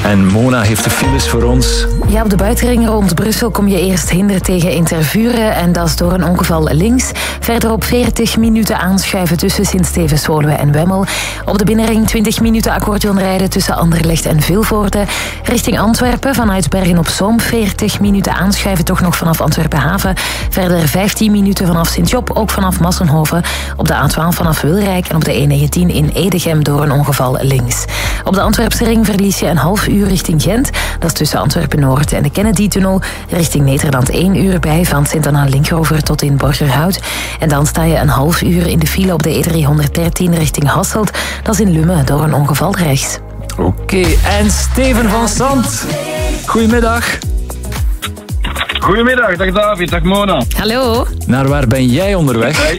En Mona heeft de files voor ons. Ja, op de buitenring rond Brussel kom je eerst hinder tegen in Tervuren en dat is door een ongeval links. Verderop 40 minuten aanschuiven tussen Sint-Stevens-Woluwe en Wemmel. Op de binnenring 20 minuten accordeon rijden tussen Anderlecht en Vilvoorde. Richting Antwerpen vanuit Bergen-op-Zoom 40 minuten aanschuiven toch nog vanaf Antwerpen-Haven. Verder 15 minuten vanaf Sint-Job, ook vanaf Massenhoven. Op de A12 vanaf Wilrijk en op de E19 in Edegem door een ongeval links. Op de Antwerpse ring verlies je een half uur richting Gent. Dat is tussen Antwerpen-Noord en de Kennedy-tunnel. Richting Nederland 1 uur bij van Sint-Anna-Linkeroever tot in Borgerhout. En dan sta je een half uur in de file op de E313 richting Hasselt. Dat is in Lummen door een ongeval rechts. Oké, en Steven van Sant. Goedemiddag. Goedemiddag, dag David, dag Mona. Hallo. Naar waar ben jij onderweg?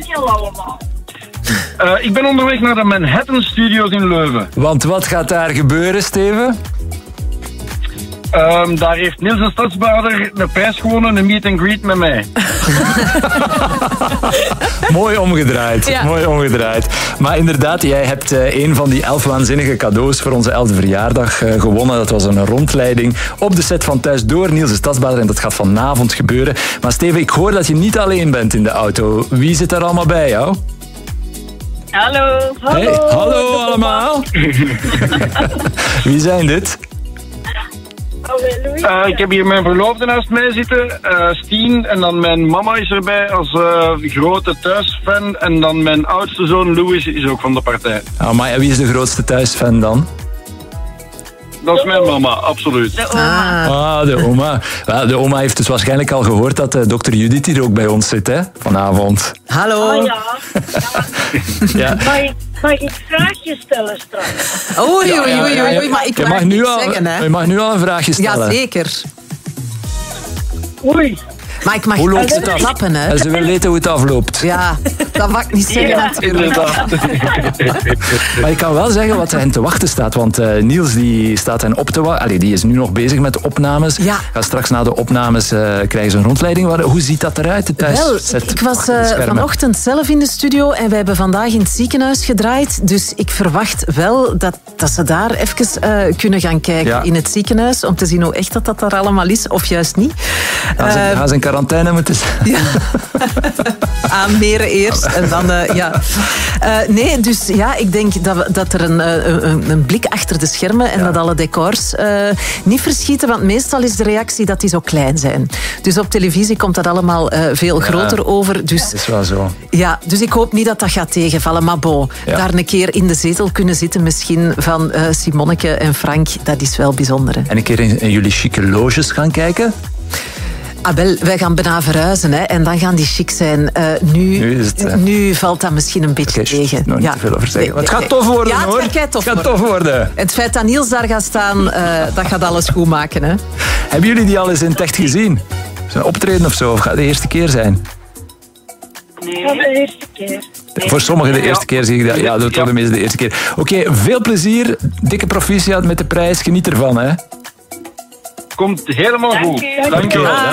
Ik ben onderweg naar de Manhattan Studios in Leuven. Want wat gaat daar gebeuren, Steven? Daar heeft Niels de Stadsbader de prijs gewonnen, een meet and greet met mij. Mooi omgedraaid, Ja. mooi omgedraaid. Maar inderdaad, jij hebt een van die 11 waanzinnige cadeaus voor onze 11e verjaardag gewonnen. Dat was een rondleiding op de set van Thuis door Niels de Stadsbader en dat gaat vanavond gebeuren. Maar Steven, ik hoor dat je niet alleen bent in de auto. Wie zit daar allemaal bij jou? Hallo. Hey, hallo allemaal. Wie zijn dit? Ik heb hier mijn verloofde naast mij zitten, Stien. En dan mijn mama is erbij als grote thuisfan. En dan mijn oudste zoon Louis is ook van de partij. Oh, maar wie is de grootste thuisfan dan? Dat is mijn mama, absoluut. De oma. Ah, de oma. Wel, de oma heeft dus waarschijnlijk al gehoord dat dokter Judith hier ook bij ons zit, hè? Vanavond. Hallo. Oh ja. Ja. Mag ik vraagjes stellen straks? Oei, maar ik Je mag mag, nu niks al, zeggen, hè. je mag nu al een vraagje stellen. Jazeker. Oei. Maar ik mag Hoe loopt het niet af? klappen, hè. En ze wil weten hoe het afloopt. Ja, dat mag ik niet zeggen. Ja. Natuurlijk. Maar ik kan wel zeggen wat hen te wachten staat. Want Niels die staat hen op te wachten. Allee, die is nu nog bezig met de opnames. Ja. Gaat straks na de opnames krijgen ze een rondleiding. Hoe ziet dat eruit? De Wel, thuisset ik was achter de schermen? vanochtend zelf in de studio en wij hebben vandaag in het ziekenhuis gedraaid. Dus ik verwacht wel dat ze daar even kunnen gaan kijken Ja. in het ziekenhuis om te zien hoe echt dat daar allemaal is, of juist niet. Gaan ze in quarantaine moeten zijn? Ja. Aanmeren eerst en dan, ja. Nee, dus ja, ik denk dat er een blik achter de schermen en dat alle decors niet verschieten, want meestal is de reactie dat die zo klein zijn. Dus op televisie komt dat allemaal veel groter over. Dus, Dat is wel zo. ja, dus ik hoop niet dat dat gaat tegenvallen. Maar bon, Ja. daar een keer in de zetel kunnen zitten misschien van Simonneke en Frank, dat is wel bijzonder. Hè. En een keer in jullie chique loges gaan kijken? Ah, wel, wij gaan bijna verhuizen, hè, en dan gaan die chic zijn. Nu valt dat misschien een beetje Oké, tegen. nog niet te veel over zeggen. Maar het gaat tof worden, ja, hoor. Het gaat tof Het gaat worden. tof worden. Het feit dat Niels daar gaat staan, dat gaat alles goed maken. Hè. Hebben jullie die al eens in het echt gezien? Zijn optreden of zo? Of gaat het de eerste keer zijn? Nee. Dat is de eerste keer. Voor sommigen de eerste keer zie ik dat. Ja, dat wordt de meeste de eerste keer. Oké, veel plezier. Dikke proficiat met de prijs. Geniet ervan, hè. Komt helemaal goed. Dank u. Dank je wel.